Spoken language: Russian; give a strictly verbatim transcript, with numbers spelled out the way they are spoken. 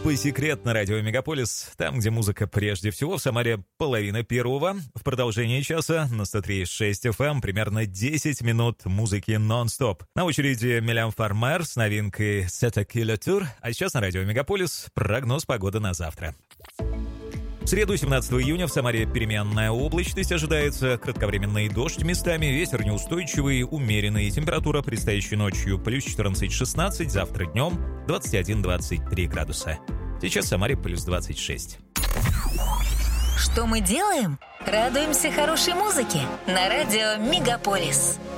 Группа «Секрет» на радио «Мегаполис». Там, где музыка прежде всего. В Самаре половина первого. В продолжении часа на сто три и шесть эф эм примерно десять минут музыки нон-стоп. На очереди Милям Фармер с новинкой «C'est a Killer Tour». А сейчас на радио «Мегаполис» прогноз погоды на завтра. В среду, семнадцатого июня, в Самаре переменная облачность ожидается, кратковременный дождь местами, ветер неустойчивый, умеренный, температура предстоящей ночью плюс четырнадцать-шестнадцать, завтра днем двадцать один - двадцать три градуса. Сейчас в Самаре плюс двадцать шесть. Что мы делаем? Радуемся хорошей музыке на радио «Мегаполис».